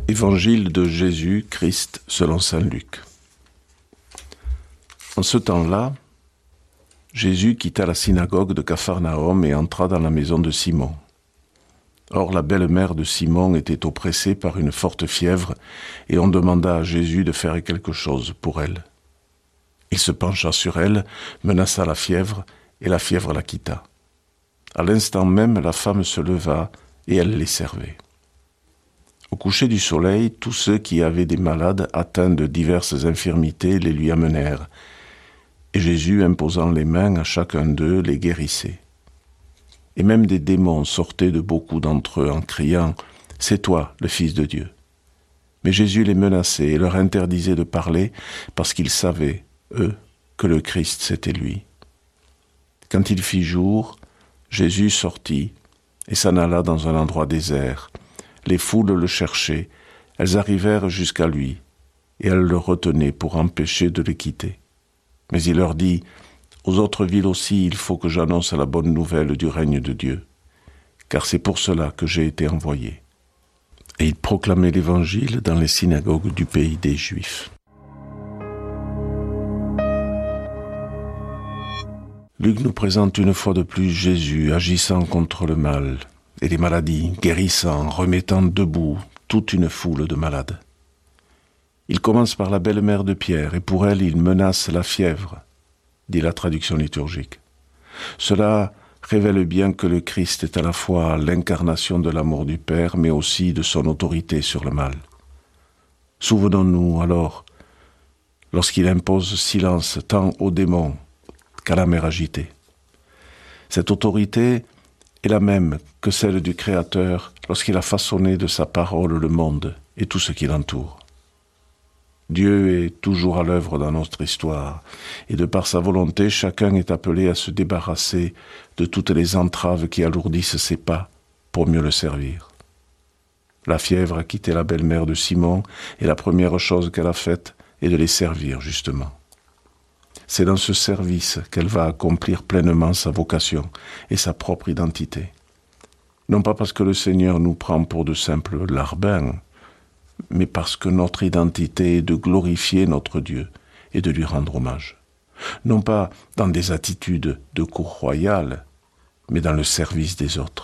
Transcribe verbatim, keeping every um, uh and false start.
Évangile de Jésus-Christ selon saint Luc. En ce temps-là, Jésus quitta la synagogue de Capharnaüm et entra dans la maison de Simon. Or la belle-mère de Simon était oppressée par une forte fièvre, et on demanda à Jésus de faire quelque chose pour elle. Il se pencha sur elle, menaça la fièvre, et la fièvre la quitta. À l'instant même, la femme se leva, et elle les servait. Au coucher du soleil, tous ceux qui avaient des malades atteints de diverses infirmités les lui amenèrent, et Jésus, imposant les mains à chacun d'eux, les guérissait. Et même des démons sortaient de beaucoup d'entre eux en criant « C'est toi, le Fils de Dieu ». Mais Jésus les menaçait et leur interdisait de parler parce qu'ils savaient, eux, que le Christ c'était lui. Quand il fit jour, Jésus sortit et s'en alla dans un endroit désert. Les foules le cherchaient, elles arrivèrent jusqu'à lui, et elles le retenaient pour empêcher de le quitter. Mais il leur dit, « Aux autres villes aussi, il faut que j'annonce la bonne nouvelle du règne de Dieu, car c'est pour cela que j'ai été envoyé. » Et il proclamait l'Évangile dans les synagogues du pays des Juifs. Luc nous présente une fois de plus Jésus agissant contre le mal et les maladies, guérissant, remettant debout toute une foule de malades. Il commence par la belle-mère de Pierre, et pour elle, il menace la fièvre, dit la traduction liturgique. Cela révèle bien que le Christ est à la fois l'incarnation de l'amour du Père, mais aussi de son autorité sur le mal. Souvenons-nous alors, lorsqu'il impose silence tant aux démons qu'à la mer agitée. Cette autorité est la même que celle du Créateur lorsqu'il a façonné de sa parole le monde et tout ce qui l'entoure. Dieu est toujours à l'œuvre dans notre histoire, et de par sa volonté, chacun est appelé à se débarrasser de toutes les entraves qui alourdissent ses pas pour mieux le servir. La fièvre a quitté la belle-mère de Simon, et la première chose qu'elle a faite est de les servir, justement. C'est dans ce service qu'elle va accomplir pleinement sa vocation et sa propre identité. Non pas parce que le Seigneur nous prend pour de simples larbins, mais parce que notre identité est de glorifier notre Dieu et de lui rendre hommage. Non pas dans des attitudes de cour royale, mais dans le service des autres.